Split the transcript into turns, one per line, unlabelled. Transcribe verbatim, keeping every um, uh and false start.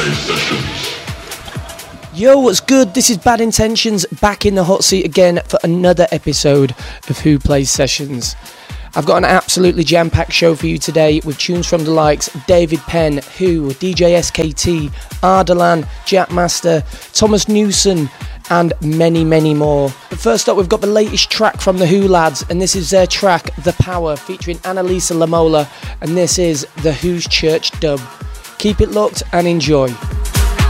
Yo, what's good? This is Bad Intentions, back in the hot seat again for another episode of Who Plays Sessions. I've got an absolutely jam-packed show for you today with tunes from the likes of David Penn, Who, D J S K T, Ardalan, Jack Master, Thomas Newson, and many, many more. But first up, we've got the latest track from the Who lads, and this is their track, The Power, featuring Annalisa Lamola, and this is the Who's Church dub. Keep it locked and enjoy.